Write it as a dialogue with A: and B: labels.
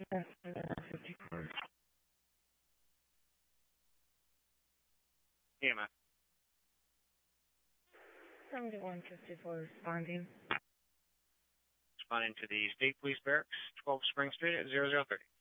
A: EMS.
B: 7154 responding.
A: Responding to the State Police Barracks, 12 Spring Street at 0030.